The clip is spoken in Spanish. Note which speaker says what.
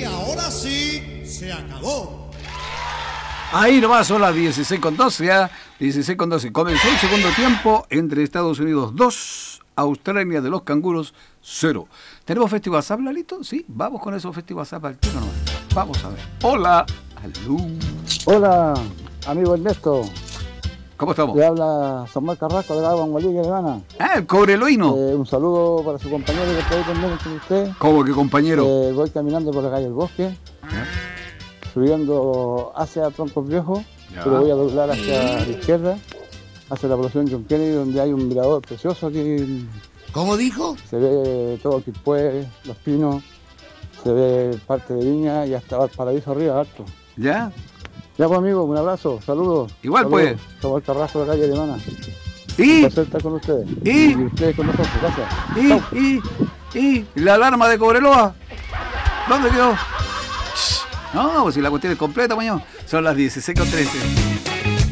Speaker 1: Y ahora sí, se acabó.
Speaker 2: Ahí nomás son las 16:12, ¿ah? 16:12. Comenzó el segundo tiempo entre Estados Unidos 2, Australia de los Canguros 0. ¿Tenemos Festival WhatsApp, Lalito? Sí, vamos con esos Festival WhatsApp al tiro nomás. Vamos a ver. Hola. Aló.
Speaker 3: Hola, amigo Ernesto.
Speaker 2: ¿Cómo estamos?
Speaker 3: Le habla Samuel Carrasco de la Guangualí, alemana.
Speaker 2: Ah, el Cobreloino.
Speaker 3: Un saludo para su compañero que está ahí también con usted.
Speaker 2: ¿Cómo que compañero?
Speaker 3: Voy caminando por la calle El Bosque, subiendo hacia Troncos Viejos, pero voy a doblar hacia la izquierda, hacia la población John Kennedy, donde hay un mirador precioso aquí.
Speaker 1: ¿Cómo dijo?
Speaker 3: Se ve todo Quilpué, Los Pinos, se ve parte de Viña y hasta Valparaíso arriba, harto.
Speaker 2: ¿Ya?
Speaker 3: Ya pues amigo, un abrazo, saludos.
Speaker 2: Igual
Speaker 3: saludos.
Speaker 2: pues.
Speaker 3: Samuel Carrasco de la calle alemana.
Speaker 2: ¿Y?
Speaker 3: Un placer estar con ustedes. Y ustedes con nosotros, gracias.
Speaker 2: ¿Y la alarma de Cobreloa? ¿Dónde quedó? No, pues si la cuestión es completa, mañana. Son las 16:13.